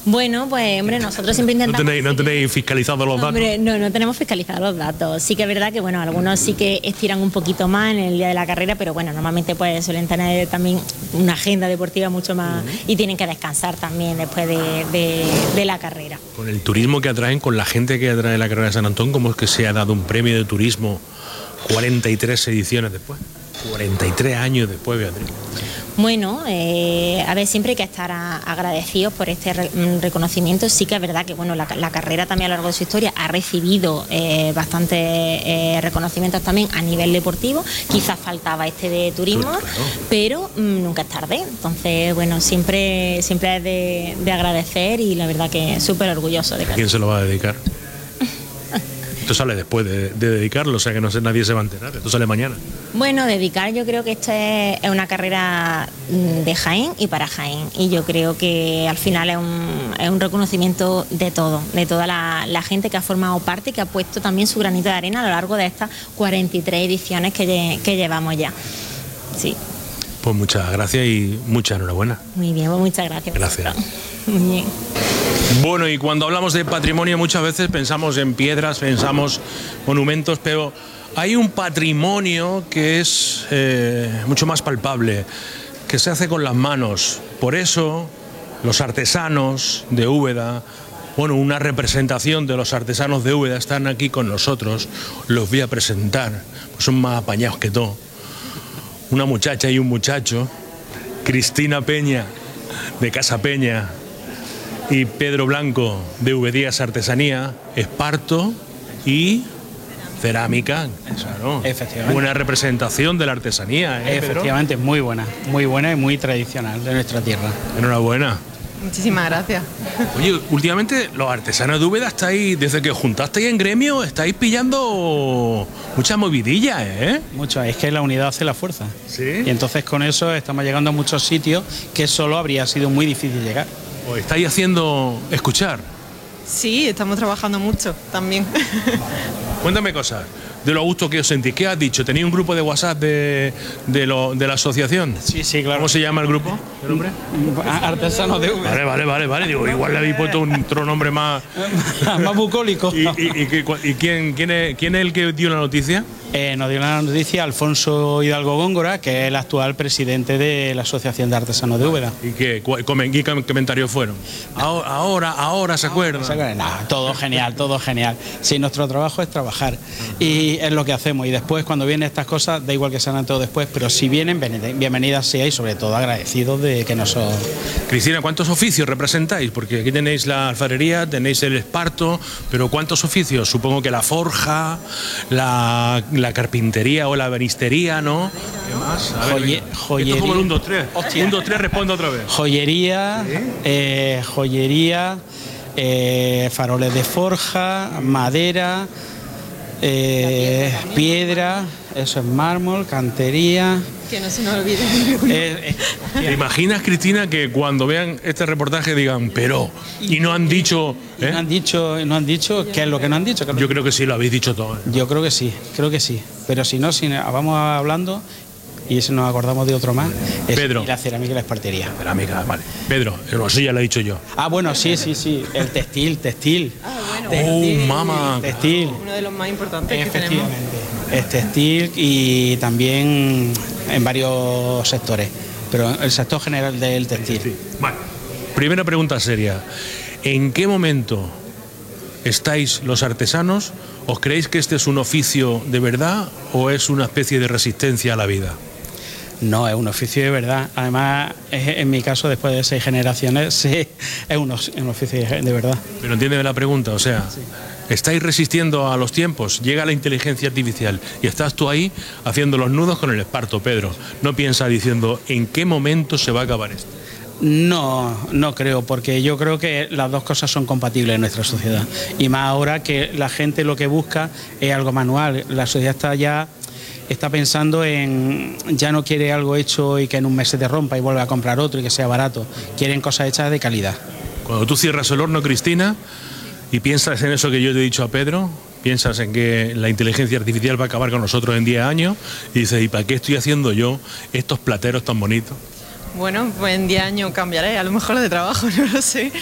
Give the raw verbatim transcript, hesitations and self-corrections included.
Bueno, pues hombre, nosotros siempre intentamos... ¿No tenéis, no tenéis fiscalizados los datos? Hombre, no, no tenemos fiscalizados los datos. Sí que es verdad que, bueno, algunos sí que estiran un poquito más en el día de la carrera, pero bueno, normalmente pues suelen tener también una agenda deportiva mucho más uh-huh. y tienen que descansar también después de, de, de la carrera. Con el turismo que atraen, con la gente que atrae la carrera de San Antón, ¿cómo es que se ha dado un premio de turismo cuarenta y tres ediciones después? cuarenta y tres años después, Beatriz. Bueno, eh, a ver, siempre hay que estar a, agradecidos por este re, reconocimiento. Sí que es verdad que bueno, la, la carrera también a lo largo de su historia ha recibido eh, bastantes eh, reconocimientos también a nivel deportivo. Quizás faltaba este de turismo, claro. pero mm, nunca es tarde. Entonces, bueno, siempre, siempre es de, de agradecer y la verdad que súper orgulloso de que... ¿A quién se lo va a dedicar? Esto sale después de, de dedicarlo, o sea que no sé, nadie se va a enterar. Esto sale mañana. Bueno, dedicar yo creo que esto es, es una carrera de Jaén y para Jaén. Y yo creo que al final es un, es un reconocimiento de todo, de toda la, la gente que ha formado parte y que ha puesto también su granito de arena a lo largo de estas cuarenta y tres ediciones que, que llevamos ya. Sí. Pues muchas gracias y mucha enhorabuena. Muy bien, pues muchas gracias. Gracias. Muy bien. Bueno, y cuando hablamos de patrimonio muchas veces pensamos en piedras, pensamos monumentos, pero hay un patrimonio que es eh, mucho más palpable, que se hace con las manos. Por eso los artesanos de Úbeda, bueno, una representación de los artesanos de Úbeda están aquí con nosotros, los voy a presentar, pues son más apañados que todo. Una muchacha y un muchacho, Cristina Peña, de Casa Peña, y Pedro Blanco, de Ubedías Artesanía, esparto y cerámica. Claro. Efectivamente. Buena representación de la artesanía, ¿eh, Efectivamente, Pedro? muy buena, muy buena y muy tradicional de nuestra tierra. Enhorabuena. Muchísimas gracias. Oye, últimamente los artesanos de Úbeda estáis, desde que os juntasteis en gremio, estáis pillando muchas movidillas, ¿eh? Mucho, es que la unidad hace la fuerza. Sí. Y entonces con eso estamos llegando a muchos sitios que solo habría sido muy difícil llegar. ¿Os estáis haciendo escuchar? Sí, estamos trabajando mucho también. Cuéntame cosas, de lo a gusto que os sentís. ¿Qué has dicho? ¿Tenéis un grupo de WhatsApp de, de, lo, de la asociación? Sí, sí, claro. ¿Cómo se llama el grupo? ¿El nombre? Artesanos de Úbeda. Vale, vale, vale, vale. Digo, igual le habéis puesto un otro nombre más... más bucólico. ¿Y, y, y, y quién, quién, es, quién es el que dio la noticia? Eh, nos dio la noticia Alfonso Hidalgo Góngora, que es el actual presidente de la Asociación de Artesanos de Úbeda. ¿Y qué, qué comentarios fueron? Ahora, ahora, ahora se acuerdan. No, todo genial, todo genial. Sí, nuestro trabajo es trabajar y es lo que hacemos. Y después, cuando vienen estas cosas, da igual que sean todo después, pero si vienen, bienvenidas sea y sobre todo agradecidos de que nos... Cristina, ¿cuántos oficios representáis? Porque aquí tenéis la alfarería, tenéis el esparto, pero ¿cuántos oficios? Supongo que la forja, la... la carpintería o la ebanistería, ¿no? ¿Qué más? A ver, Joye, joyería. Esto es como el uno, dos, tres. uno, dos, tres, responde otra vez. Joyería, ¿sí? eh, joyería, eh, faroles de forja, madera, eh, piedra, eso es mármol, cantería. Que no se nos olvide. Eh, eh, ¿Te imaginas, Cristina, que cuando vean este reportaje digan, pero, y no han dicho... ¿eh? No han dicho, no han dicho, ¿qué es lo que no han dicho? Yo creo que sí, lo habéis dicho todo. ¿eh? Yo creo que sí, creo que sí. Pero si no, si vamos hablando y si nos acordamos de otro más, es Pedro. la cerámica y la espartería. Cerámica, vale. Pedro, eso ya lo he dicho yo. Ah, bueno, sí, sí, sí. El textil, textil. Ah, bueno. Textil, oh, mamá. Textil. Uno de los más importantes que tenemos. Efectivamente. Es textil y también en varios sectores, pero el sector general del textil. Sí. Vale. Primera pregunta seria. ¿En qué momento estáis los artesanos? ¿Os creéis que este es un oficio de verdad o es una especie de resistencia a la vida? No, es un oficio de verdad. Además, en mi caso, después de seis generaciones, sí, es un, un oficio de verdad. Pero entiéndeme la pregunta, o sea, sí. ¿Estáis resistiendo a los tiempos? Llega la inteligencia artificial y estás tú ahí haciendo los nudos con el esparto, Pedro. No piensa diciendo, ¿en qué momento se va a acabar esto? No, no creo, porque yo creo que las dos cosas son compatibles en nuestra sociedad. Y más ahora que la gente lo que busca es algo manual. La sociedad está ya... está pensando en, ya no quiere algo hecho y que en un mes se te rompa y vuelve a comprar otro y que sea barato. Quieren cosas hechas de calidad. Cuando tú cierras el horno, Cristina, y piensas en eso que yo te he dicho a Pedro, piensas en que la inteligencia artificial va a acabar con nosotros en diez años, y dices, ¿y para qué estoy haciendo yo estos plateros tan bonitos? Bueno, pues en diez años cambiaré, a lo mejor de trabajo, no lo sé.